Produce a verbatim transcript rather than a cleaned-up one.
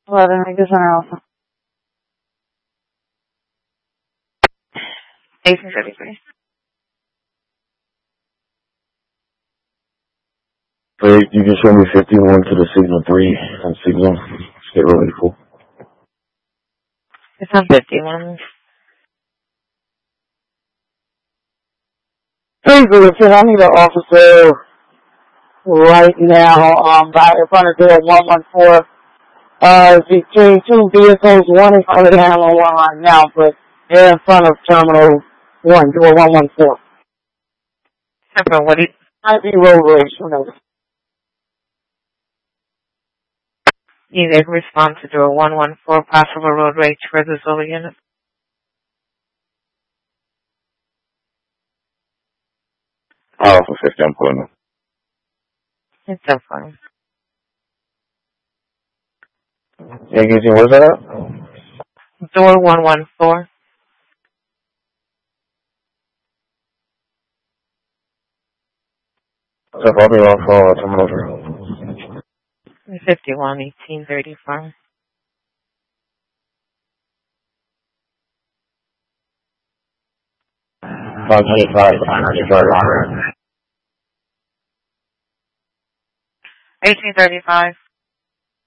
eleven, make this center alpha. eighteen thirty-three. Hey, you can show me fifty-one to the signal three on signal. Stay really cool. It's on fifty-one. Hey, Listen, I need an officer right now, um, by in front of door one one four. Uh, between two vehicles. One is on the handle one right now, but they're in front of terminal one, door one one four. Simple, what do you? Might be road rage, who knows? You did respond to door one one four, possible road rage for the Zola unit. Alpha fifty, I'm pulling up. It's so funny. Yeah, Gizzy, where's that at? Door one one four. So I'll be off for uh, terminal three. fifty-one, eighteen thirty-four. five twenty-five, eighteen thirty-five.